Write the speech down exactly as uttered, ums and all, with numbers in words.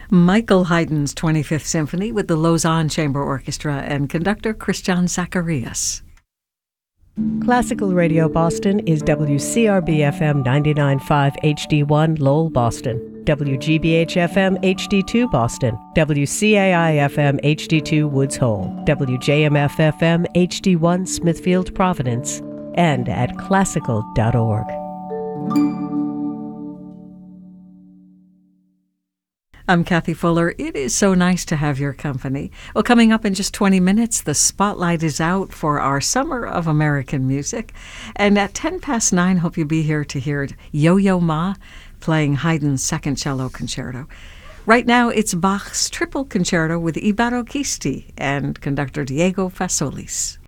Michael Haydn's twenty-fifth Symphony with the Lausanne Chamber Orchestra and conductor Christian Zacharias. Classical Radio Boston is W C R B F M ninety-nine point five H D one Lowell, Boston, W G B H F M H D two Boston, W C A I F M H D two Woods Hole, W J M F F M H D one Smithfield, Providence, and at classical dot org. I'm Kathy Fuller. It is so nice to have your company. Well, coming up in just twenty minutes, the spotlight is out for our Summer of American Music. And at ten past nine, hope you'll be here to hear Yo-Yo Ma playing Haydn's Second Cello Concerto. Right now, it's Bach's Triple Concerto with Ibaro Kisti and conductor Diego Fasolis.